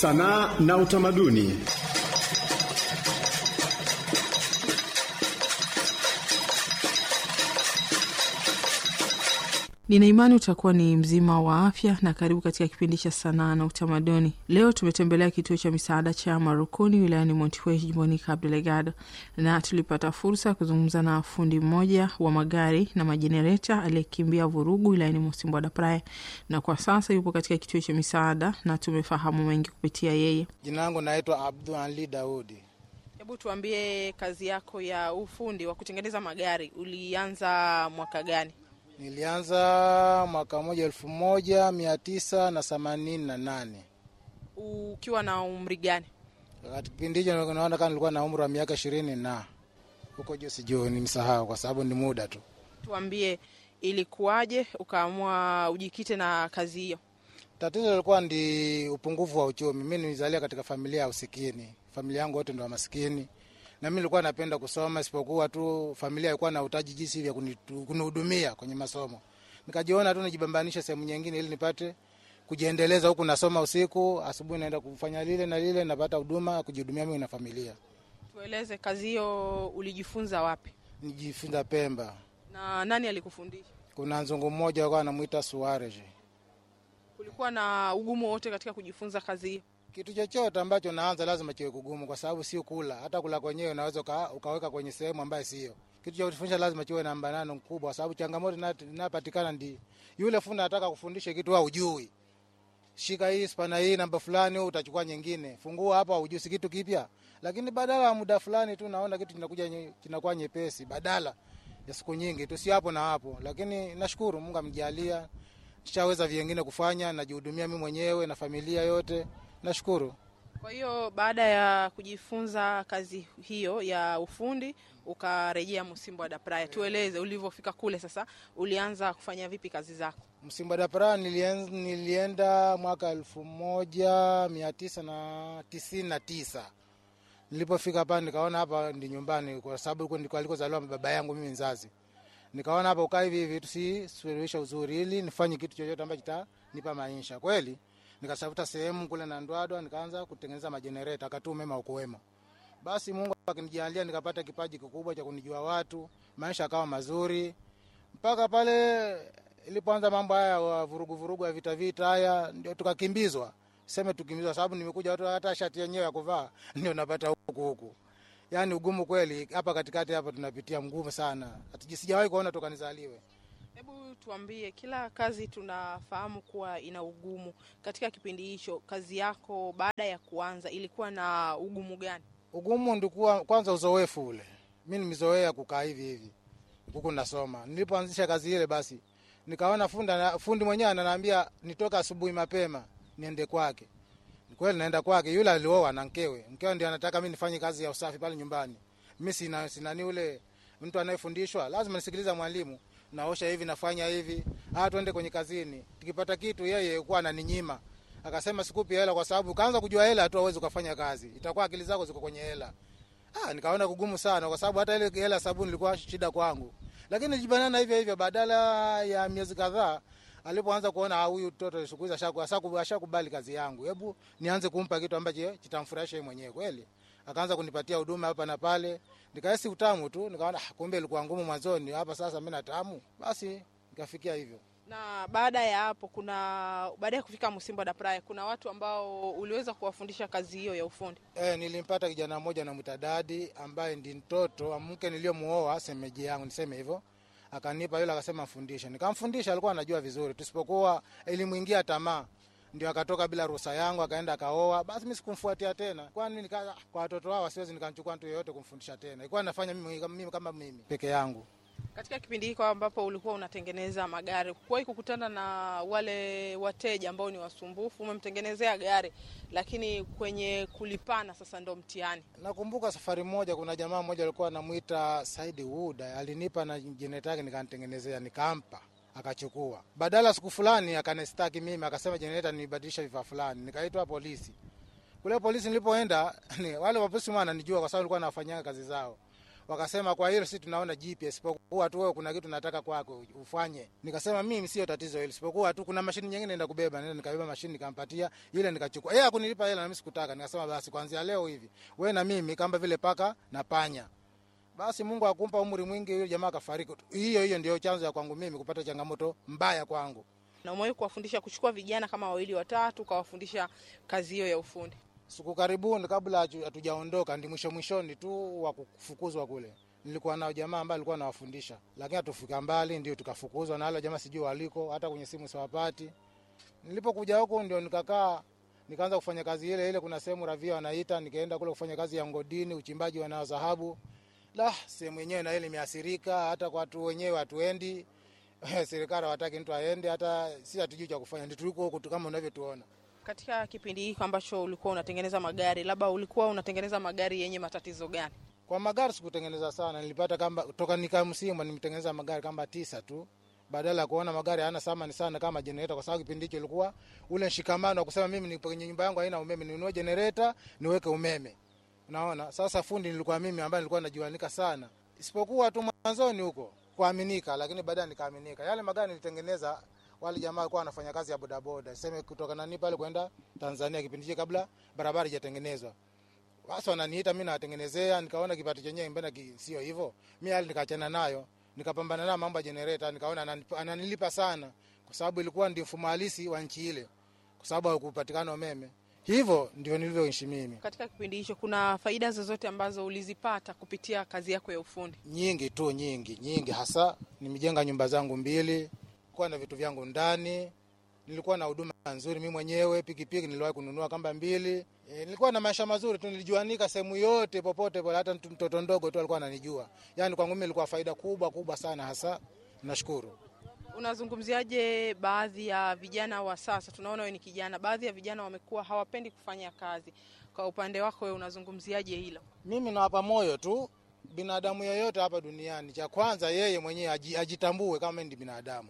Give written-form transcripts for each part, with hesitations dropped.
Sanaa na utamaduni. Nina imani utakuwa ni mzima wa afya na karibu katika kipindi cha sanaa na utamaduni. Leo tumetembelea kituo cha misaada cha Marukuni wilayani Montepuez jimboni Cabo Delgado, na tulipata fursa kuzungumza na fundi mmoja wa magari na majenereta aliyekimbia vurugu wilayani Mocimboa da Praia, na kwa sasa yupo katika kituo cha misaada na tumefahamu mengi kupitia yeye. Jina langu naitwa Abdul Ali Daudi. Hebu tuambie, kazi yako ya ufundi wa kutengeneza magari ulianza mwaka gani? Nilianza mwaka 1988. Ukiwa na umri gani? Wakati kipindi hicho naona kama nilikuwa na umri wa miaka 20 na huko juu sijui, nimesahau kwa sababu ni muda tu. Tuambie, ilikuwaje ukaamua ujikite na kazi hiyo? Tatizo lilikuwa ndi upungufu wa uchumi. Mimi nilizalia katika familia ya usikini. Familia yangu wote ndio maskini. Na mimi nilikuwa napenda kusoma, isipokuwa tu familia ilikuwa na utaji jinsi hivi ya kunihudumia kwenye masomo. Nikajiona tu nijibambanisha sehemu nyingine ili nipate kujiendeleza, huku nasoma usiku, asubuhi naenda kufanya lile na lile, napata huduma kujihudumia mimi na familia. Tueleze, kazi hiyo ulijifunza wapi? Nijifunza Pemba. Na nani alikufundisha? Kuna nzungu mmoja alikuwa anamuita Suarez. Kulikuwa na ugumu wote katika kujifunza kazi hiyo? Kitu chochote ambacho naanza lazima kiwe kugumu, kwa sababu sio kula. Hata kula kwenyewe unaweza ukaweka kwenye sehemu ambayo sio. Kitu cha kufundisha lazima kiwe na mbanano mkubwa, kwa sababu changamoto inapatikana ndi yule fundi anataka kufundisha kitu au hujui. Shika hii spana hii namba fulani, utachukua nyingine. Fungua hapa, hujui kitu kipya. Lakini badala ya muda fulani tu naona kitu kinakuwa nyepesi, badala ya siku nyingi tu, si hapo na hapo. Lakini nashukuru Mungu amenijalia nishaweza vingine kufanya, najihudumia mimi mwenyewe na familia yote. Nashukuru. Kwa hiyo baada ya kujifunza kazi hiyo ya ufundi ukarejea Mocimboa da Praia. Tueleze ulivyofika kule sasa, ulianza kufanya vipi kazi zako? Mocimboa da Praia nilienda mwaka 1999. Nilipofika hapa nikaona hapa ndi nyumbani, kwa sababu huko ndiko alikozaliwa baba yangu mimi mzazi. Nikaona hapa ukai hivi tusisuluhisha uzuri ili nifanye kitu chochote ambacho kitanipa maisha. Kweli nikasafuta sehemu kule na Ndwadwa, nikaanza kutengeneza majenereta, akatu umeme ukuwemo. Basi Mungu akinijalia nikapata kipaji kikubwa cha kunijua watu, maisha yakawa mazuri. Mpaka pale ilipoanza mambo haya ya vurugu ya vita haya, ndio tukakimbizwa. Sema tukimbizwa sababu nimekuja watu hata shati yenyewe ya kuvaa ndio napata huku. Yaani ugumu kweli hapa katikati hapa tunapitia mgumu sana. Sijawahi kuona toka nizaliwe. Hebu tuambie, kila kazi tunafahamu kuwa ina ugumu. Katika kipindi hicho kazi yako baada ya kuanza ilikuwa na ugumu gani? Ugumu ndikuwa kwanza uzoefu ule. Mimi nimezoea kukaa hivi huku nasoma. Nilipoanzisha kazi ile basi nikaona fundi mwenyewe ananiambia nitoka asubuhi mapema niende kwake. Kweli naenda kwake, yule alioa na mkewe ndiye anataka mimi nifanye kazi ya usafi pale nyumbani. Mimi sina ni ule mtu anayefundishwa, lazima nisikiliza mwalimu. Naosha hivi, nafanya hivi, twende kwenye kazini. Tukipata kitu yeye kwa ananinyima. Akasema sikupi hela kwa sababu kaanza kujua hela tu hauwezi kufanya kazi. Itakuwa akili zako ziko kwenye hela. Nikaona kugumu sana kwa sababu hata ile hela sabuni ilikuwa shida kwangu. Lakini nijibanana hivyo badala ya miezi kadhaa alipoanza kuona huyu mtoto siku hizi ashakubali kazi yangu. Hebu nianze kumpa kitu ambacho kitamfurahisha yeye mwenyewe kweli. Akaanza kunipatia huduma hapa na pale. Nikahisi utamu tu, nikaona kumbe ilikuwa ngumu mwanzoni, hapa sasa mimi natamu. Basi nikafikia hivyo. Na baada ya hapo baada ya kufika Mocimboa da Praia kuna watu ambao uliweza kuwafundisha kazi hiyo ya ufundi? Nilimpata kijana mmoja na mtadadi ambaye ndi mtoto wa mke niliyomuoa semeji yangu, niseme hivyo. Akanipa yule, akasema mfundishe. Nikamfundisha, alikuwa anajua vizuri. Tusipokuwa elimuingia tamaa, ndio akatoka bila ruhusa yangu akaenda akaoa. Basi mimi sikumfuatia tena. Kwani kwa watoto hao siwezi nikamchukua mtu yeyote kumfundisha tena. Ilikuwa nafanya mimi kama mimi peke yangu. Katika kipindi hiko ambapo ulikuwa unatengeneza magari, kuwahi kukutana na wale wateja ambao ni wasumbufu? Umemtengenezea gari lakini kwenye kulipana sasa ndo mtihani. Nakumbuka safari moja kuna jamaa mmoja alikuwa anamuita Saidi Wood, alinipa na jenereta yake nikanitengenezea, nikampa akachukua. Badala siku fulani akanistaki mimi, akasema jenereta nibadilisha vifaa fulani. Nikaitwa polisi. Kule polisi nilipoenda wale wapolisi wananijua kwa sababu nilikuwa nafanyia kazi zao. Wakasema kwa hilo sisi tunaona GPS, sipokuwa tu wewe kuna kitu nataka kwako ufanye. Nikasema mimi sio tatizo hilo, sipokuwa tu kuna mashini nyingine naenda kubeba. Nenda nikabeba mashini nikampatia ile nikachukua. Yeye hakunilipa hela na mimi sikutaka. Nikasema basi kuanzia leo hivi wewe na mimi kama vile paka na panya. Basi Mungu akumpa umri mwingi, yule jamaa akafariki. Hiyo ndio chanzo ya kwangu mimi kupata changamoto mbaya kwangu. Na umewahi kuwafundisha kuchukua vijana kama 2 watatu kawafundisha kazi hiyo ya ufundi? Siku karibuni kabla hatujaondoka ndi mwishoni tu wa kufukuzwa kule. Nilikuwa nao jamaa ambaye alikuwa anawafundisha. Lakini hatufika mbali ndio tukafukuzwa na wale jamaa sijui waliko, hata kwenye simu siwapati. Nilipokuja huko ndio nikakaa nikaanza kufanya kazi ile kuna sehemu ravia wanaita, nikaenda kule kufanya kazi ya ngodini, uchimbaji wa dhahabu. Sehemu yenyewe na ile imeathirika, hata kwa watu wenyewe hatuendi. Serikali hawataki mtu aende, hata si hatujui cha kufanya. Ndio tuliko huko kama unavyotuona. Katika kipindi hiki ambacho ulikuwa unatengeneza magari, labda ulikuwa unatengeneza magari yenye matatizo gani? Kwa magari sikutengeneza sana, nilipata kama toka nikamsimu nimetengeneza magari kama 9 tu. Badala ya kuona magari hayana thamani sana kama generator, kwa sababu kipindi hicho ilikuwa ule mshikamano wa kusema mimi nipo kwenye nyumba yangu haina umeme, ninunue generator niweke umeme. Unaona? Sasa fundi nilikuwa mimi ambaye nilikuwa najiwanika sana. Isipokuwa tu mwanzoni huko kuaminika, lakini baadaye nikaaminika. Yale magari nilitengeneza wale jamaa walikuwa wanafanya kazi ya bodaboda. Sema kutoka nani pale kwenda Tanzania kipindi hicho kabla barabara haijatengenezwa. Basi wananiita mimi nawatengenezea, nikaona kipato chenyewe mbona sio hivyo. Mimi hali nikaachana nayo, nikapambana na mambo ya generator, nikaona ananilipa sana kwa sababu ilikuwa ndio mfumo halisi wa nchi ile. Kwa sababu hakupatikana umeme. Hivyo ndio nilivyoishi mimi. Katika kipindi hicho kuna faida zozote ambazo ulizipata kupitia kazi yako ya ufundi? Nyingi tu, nyingi hasa nimejenga nyumba zangu 2, kwa na vitu vyangu ndani. Nilikuwa na huduma nzuri mimi mwenyewe, pikipiki niliwahi kununua kamba 2. Nilikuwa na maisha mazuri tu, nilijuanika sehemu yote popote pale, hata mtoto ndogo tu alikuwa ananijua. Yaani kwangu mimi ilikuwa faida kubwa sana hasa. Nashukuru. Unazungumziaje baadhi ya vijana wa sasa? Tunaona wewe ni kijana, baadhi ya vijana wamekuwa hawapendi kufanya kazi. Kwa upande wako wewe unazungumziaje hilo? Mimi nawapa moyo tu binadamu yoyote hapa duniani. Cha kwanza yeye mwenyewe ajitambue kama ni binadamu.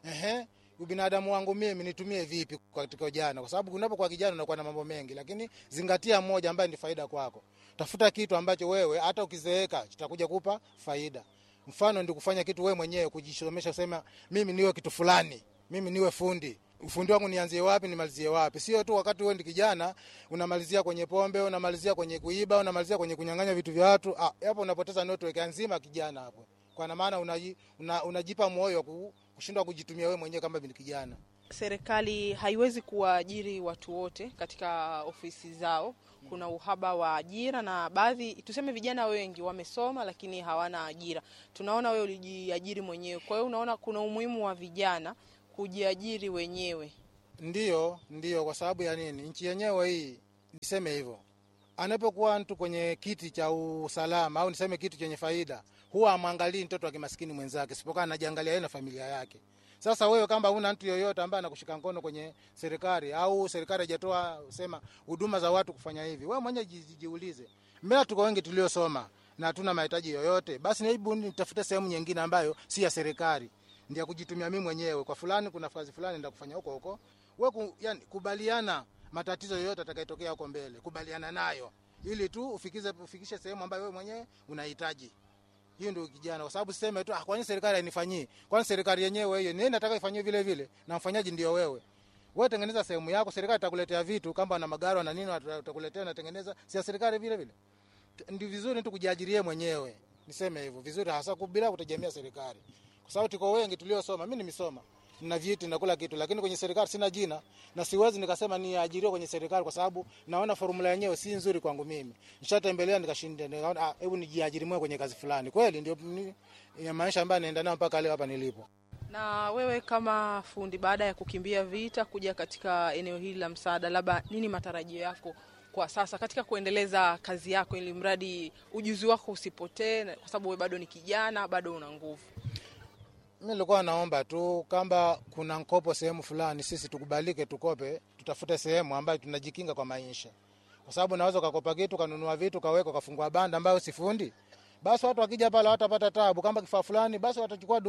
Ubinadamu wangu mimi nitumie vipi katika ujana? Kwa sababu unapokuwa kijana unakuwa na mambo mengi, lakini zingatia moja ambaye ni faida kwako. Tafuta kitu ambacho wewe hata ukizeeka kitakuja kupa faida. Mfano ndio kufanya kitu wewe mwenyewe, kujisomesha, kusema mimi niwe kitu fulani, mimi niwe fundi. Ufundi wangu nianzie wapi nimalizie wapi? Sio tu wakati wewe ni kijana unamalizia kwenye pombe, unamalizia kwenye kuiba, unamalizia kwenye kunyang'anya vitu vya watu. Hapo unapoteza network nzima kijana hapo. Kwa maana unajipa moyo kushindwa kujitumia wewe mwenyewe kama bin kijana. Serikali haiwezi kuwaajiri watu wote katika ofisi zao. Kuna uhaba wa ajira na baadhi tuseme vijana wengi wamesoma lakini hawana ajira. Tunaona wewe ulijiajiri mwenyewe. Kwa hiyo unaona kuna umuhimu wa vijana kujiajiri wenyewe. Ndio, kwa sababu ya nini? Nchi yenyewe hii niseme hivyo. Anapokuwa mtu kwenye kiti cha usalama au niseme kitu chenye faida, huwa amwangalii mtoto wa kimaskini mwenzake, sipokuwa anajiangalia yeye na familia yake. Sasa wewe kama una mtu yoyote ambaye anakushika mkono kwenye serikali au serikali haijatoa sema huduma za watu kufanya hivi, wewe mwenyewe jiulize. Mbona tuko wengi tuliosoma na hatuna mahitaji yoyote? Basi hebu nitafute sehemu nyingine ambayo si ya serikali, ndio kujitumia mimi mwenyewe. Kwa fulani kuna kazi fulani nenda kufanya huko. Wewe yani kubaliana matatizo yoyote atakayotokea huko mbele, kubaliana nayo ili tu ufikishe sehemu ambayo wewe mwenyewe unahitaji. Hiyo ndio kijana, kwa sababu sema tu kwa nini serikali hainifanyii? Kwa nini serikali yenyewe hiyo nini nataka ifanywe vile na mfanyaji ndio wewe. Wewe tengeneza sehemu yako, serikali itakuletea vitu kama na magari na nini watakuletea na tengeneza, si serikali vile. Ndio vizuri tu kujiajiria mwenyewe. Niseme hivyo, vizuri hasa bila kutegemea serikali. Kwa sababu tuko wengi tuliosoma, mimi nimesoma. Nina vyeti na kula kitu, lakini kwenye serikali sina jina na siwezi nikasema ni ajiriwa kwenye serikali kwa sababu naona formula yenyewe si nzuri kwangu mimi. Nishatembelea nikashinda, nikaona hebu nijiajiri mwenyewe kwenye kazi fulani. Kweli ndio ya maisha ambayo naenda nayo mpaka leo hapa nilipo. Na wewe kama fundi, baada ya kukimbia vita kuja katika eneo hili la msaada, labda nini matarajio yako kwa sasa katika kuendeleza kazi yako ili mradi ujuzi wako usipotee, kwa sababu wewe bado ni kijana, bado una nguvu? Mimi nilikuwa naomba tu kama kuna mkopo sehemu fulani sisi tukubalike tukope, tutafute sehemu ambayo tunajikinga kwa maisha. Kwa sababu naweza kukopa kitu, kanunua vitu, kaweka, kafungua banda ambayo si fundi. Basi watu wakija pale watapata taabu, kama kifaa fulani basi watachukua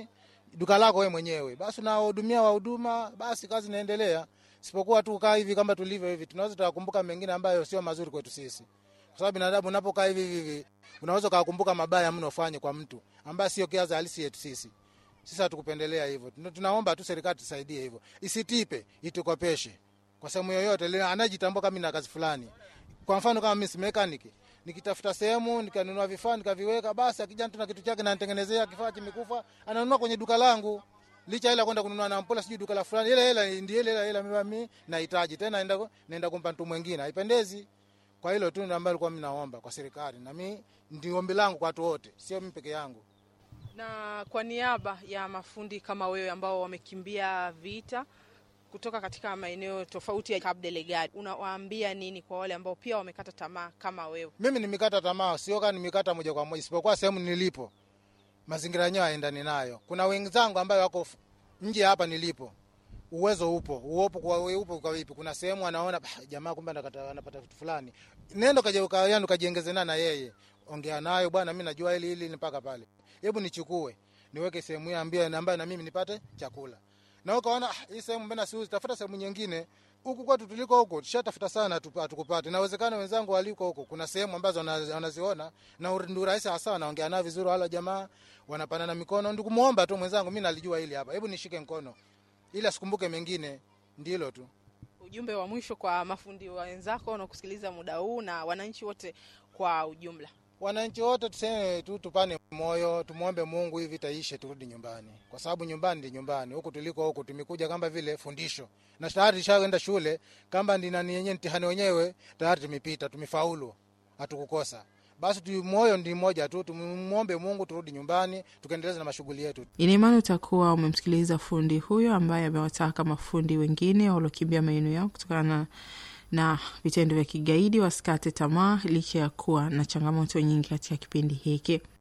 duka lako wewe mwenyewe. Basi unahudumia wahuduma, basi kazi inaendelea. Sipokuwa tu kaa hivi kama tulivyo hivi, tunaweza tukumbuka mengine ambayo sio mazuri kwetu sisi. Kwa sababu binadamu unapokaa hivi unaweza kukumbuka mabaya mnofanye kwa mtu ambaye sio kiaza halisi yetu sisi. Sisi hatukupendelea hivyo. Tunaomba tu serikali tusaidie hivyo. Isitipe, itukopeshe. Kwa sababu yoyote ile anajitambua kama ina kazi fulani. Kwa mfano kama mimi si mechanic, nikitafuta sehemu nikanunua vifaa nikaviweka, basi akija mtu na kitu chake na nitengenezea kifaa kimekufa, ananunua kwenye duka langu. Licha ila kwenda kununua na mpola sijui duka la fulani, ile hela ndiye ile hela mimi nahitaji tena naenda kumpa mtu mwingine. Haipendezi. Kwa hilo tu ndio ambalo nilikuwa mimi naomba kwa serikali, na mimi ndio ombi langu kwa watu wote, sio mimi peke yangu. Na kwa niaba ya mafundi kama wewe ambao wamekimbia vita kutoka katika maeneo tofauti ya Cabo Delgado, unawaambia nini kwa wale ambao pia wamekata tamaa kama wewe? Mimi nimekata tamaa, sio kama nimekata moja kwa moja, isipokuwa sehemu nilipo mazingira yenyewe yaendani nayo. Kuna wenzangu ambao wako nje hapa nilipo. Uwezo upo kwa vipi? Kuna sehemu anaona jamaa kumbe anapata vitu fulani. Nenda kajiongeze na yeye. Ongea nayo, bwana mimi najua hili mpaka pale. Hebu nichukue, niweke sehemu hii ambayo na mimi nipate chakula. Na ukaona hii sehemu mbona siuzi, tafuta sehemu nyingine. Huku kwetu tuliko huko tushatafuta sana tukupate. Inawezekana wenzangu waliko huko kuna sehemu ambazo wanaziona na ndio rahisi hasa, wanaongea nao vizuri, wala jamaa wanapanana mikono. Ndio kumuomba tu mwenzangu, mimi nalijua hili hapa, hebu nishike mkono ili asikumbuke mengine. Ndilo tu ujumbe wa mwisho kwa mafundi wenzako wanaokusikiliza muda huu na wananchi wote kwa ujumla. Wananchi wote tuseme tu tupane moyo, tumuombe Mungu hivi taishe, turudi nyumbani. Kwa sababu nyumbani ndi nyumbani. Huku tuliko huku tumekuja kama vile fundisho. Na tayari tushaenda shule, kama ndi nani yenyewe mtihani wenyewe tayari tumepita, tumefaulu. Hatukukosa. Basi moyo ndi mmoja tu, tumuombe Mungu turudi nyumbani, tukaendeleza na mashughuli yetu. Ina imani utakuwa umemsikiliza fundi huyo ambaye amewataka mafundi wengine waliokimbia maeneo yao kutokana na vitendo vya kigaidi wasikate tamaa licha ya kuwa na changamoto nyingi katika kipindi hiki.